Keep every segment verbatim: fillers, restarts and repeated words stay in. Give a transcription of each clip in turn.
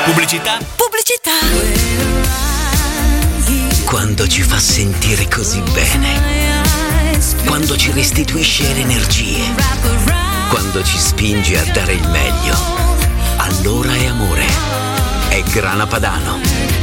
Pubblicità? Pubblicità. Quando ci fa sentire così bene. Quando ci restituisce le energie. Quando ci spinge a dare il meglio. Allora è amore. È Grana Padano.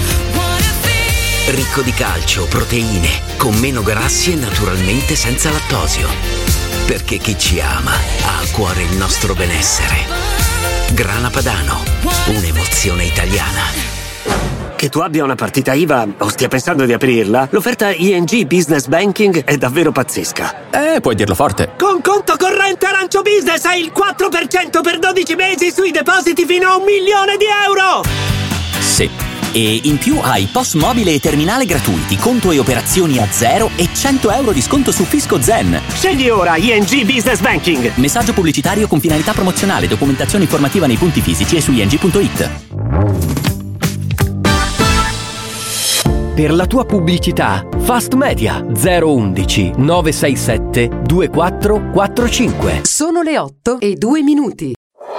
Ricco di calcio, proteine, con meno grassi e naturalmente senza lattosio. Perché chi ci ama ha a cuore il nostro benessere. Grana Padano, un'emozione italiana. Che tu abbia una partita I V A o stia pensando di aprirla, l'offerta I N G Business Banking è davvero pazzesca. Eh, puoi dirlo forte. Con conto corrente Arancio Business hai il quattro per cento per dodici mesi sui depositi fino a un milione di euro! Sì. E in più hai P O S mobile e terminale gratuiti, conto e operazioni a zero e cento euro di sconto su Fisco Zen. Scegli ora I N G Business Banking. Messaggio pubblicitario con finalità promozionale, documentazione informativa nei punti fisici e su i n g punto i t. Per la tua pubblicità, Fast Media zero undici nove sei sette due quattro quattro cinque. Sono le otto e due minuti.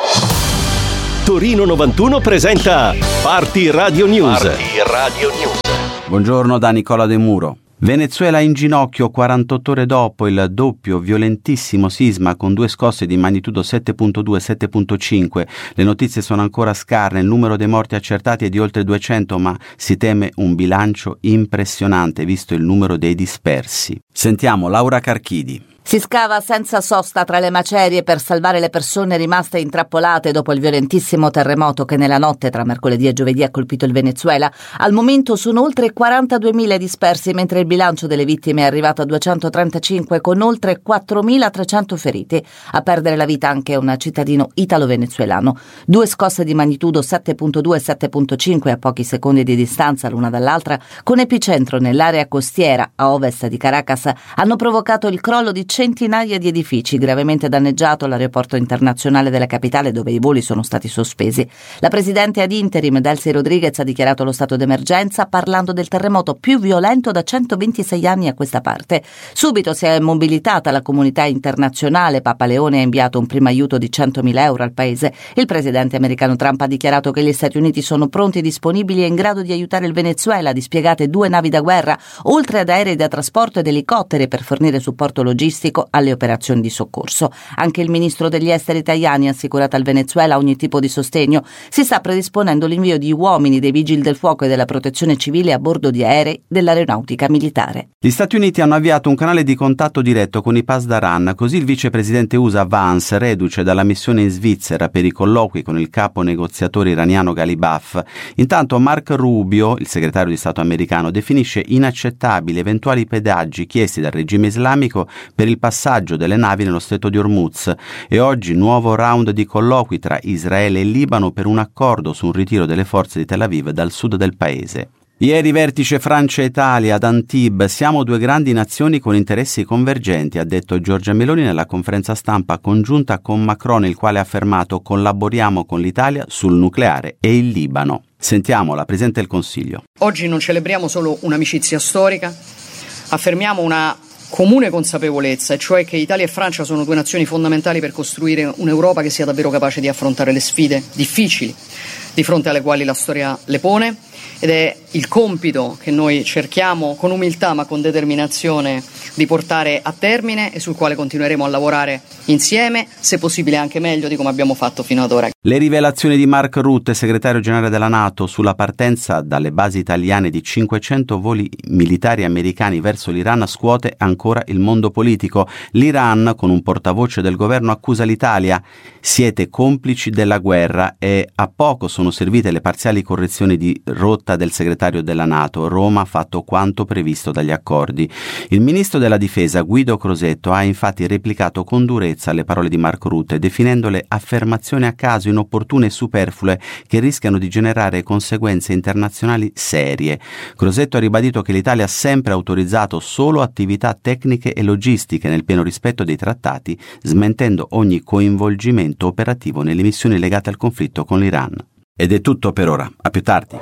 Torino novantuno presenta Party Radio News. Party Radio News. Buongiorno da Nicola De Muro. Venezuela in ginocchio quarantotto ore dopo il doppio violentissimo sisma con due scosse di magnitudo sette virgola due e sette virgola cinque. Le notizie sono ancora scarne, il numero dei morti accertati è di oltre duecento, ma si teme un bilancio impressionante visto il numero dei dispersi. Sentiamo Laura Carchidi. Si scava senza sosta tra le macerie per salvare le persone rimaste intrappolate dopo il violentissimo terremoto che nella notte tra mercoledì e giovedì ha colpito il Venezuela. Al momento sono oltre quarantaduemila dispersi, mentre il bilancio delle vittime è arrivato a duecentotrentacinque, con oltre quattromilatrecento feriti. A perdere la vita anche un cittadino italo-venezuelano. Due scosse di magnitudo sette virgola due e sette virgola cinque a pochi secondi di distanza l'una dall'altra, con epicentro nell'area costiera a ovest di Caracas, hanno provocato il crollo di centinaia di edifici, gravemente danneggiato l'aeroporto internazionale della capitale dove i voli sono stati sospesi. La presidente ad interim Delcy Rodriguez ha dichiarato lo stato d'emergenza parlando del terremoto più violento da centoventisei anni a questa parte. Subito si è mobilitata la comunità internazionale. Papa Leone ha inviato un primo aiuto di centomila euro al paese. Il presidente americano Trump ha dichiarato che gli Stati Uniti sono pronti, disponibili e in grado di aiutare il Venezuela, dispiegate due navi da guerra, oltre ad aerei da trasporto ed elicotteri per fornire supporto logistico alle operazioni di soccorso. Anche il ministro degli esteri italiani ha assicurato al Venezuela ogni tipo di sostegno. Si sta predisponendo l'invio di uomini dei vigili del fuoco e della protezione civile a bordo di aerei dell'aeronautica militare. Gli Stati Uniti hanno avviato un canale di contatto diretto con i Pasdaran, così il vicepresidente U S A Vance, reduce dalla missione in Svizzera per i colloqui con il capo negoziatore iraniano Ghalibaf. Intanto Mark Rubio, il segretario di Stato americano, definisce inaccettabili eventuali pedaggi chiesti dal regime islamico per il passaggio delle navi nello stretto di Hormuz, e oggi nuovo round di colloqui tra Israele e Libano per un accordo su un ritiro delle forze di Tel Aviv dal sud del paese. Ieri vertice Francia-Italia ad Antibes, siamo due grandi nazioni con interessi convergenti, ha detto Giorgia Meloni nella conferenza stampa congiunta con Macron, il quale ha affermato collaboriamo con l'Italia sul nucleare e il Libano. Sentiamo la Presidente del Consiglio. Oggi non celebriamo solo un'amicizia storica, affermiamo una comune consapevolezza, e cioè che Italia e Francia sono due nazioni fondamentali per costruire un'Europa che sia davvero capace di affrontare le sfide difficili di fronte alle quali la storia le pone, ed è il compito che noi cerchiamo con umiltà ma con determinazione di portare a termine e sul quale continueremo a lavorare insieme, se possibile anche meglio di come abbiamo fatto fino ad ora. Le rivelazioni di Mark Rutte, segretario generale della NATO, sulla partenza dalle basi italiane di cinquecento voli militari americani verso l'Iran scuote ancora il mondo politico. L'Iran, con un portavoce del governo, accusa l'Italia. Siete complici della guerra, e a poco sono servite le parziali correzioni di rotta del segretario della NATO. Roma ha fatto quanto previsto dagli accordi. Il ministro della difesa Guido Crosetto ha infatti replicato con durezza le parole di Mark Rutte, definendole affermazioni a caso, inopportune e superflue che rischiano di generare conseguenze internazionali serie. Crosetto ha ribadito che l'Italia ha sempre autorizzato solo attività tecniche e logistiche nel pieno rispetto dei trattati, smentendo ogni coinvolgimento operativo nelle missioni legate al conflitto con l'Iran. Ed è tutto per ora, a più tardi.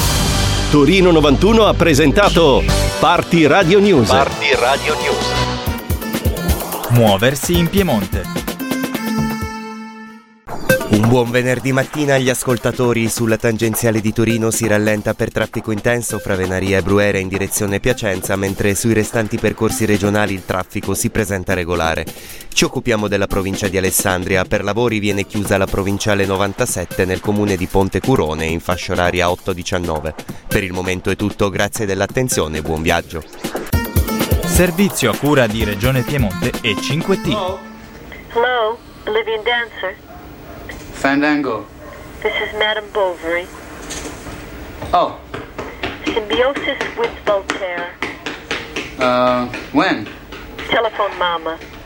Torino novantuno ha presentato Party Radio News. Party Radio News. Muoversi in Piemonte. Un buon venerdì mattina agli ascoltatori. Sulla tangenziale di Torino si rallenta per traffico intenso fra Venaria e Bruera in direzione Piacenza, mentre sui restanti percorsi regionali il traffico si presenta regolare. Ci occupiamo della provincia di Alessandria. Per lavori viene chiusa la provinciale novantasette nel comune di Ponte Curone in fascia oraria otto diciannove. Per il momento è tutto, grazie dell'attenzione e buon viaggio. Servizio a cura di Regione Piemonte e cinque T. Hello, Hello? Olivia Dancer. Fandango. This is Madame Bovary. Oh. Symbiosis with Voltaire. Uh, when? Telephone Mama.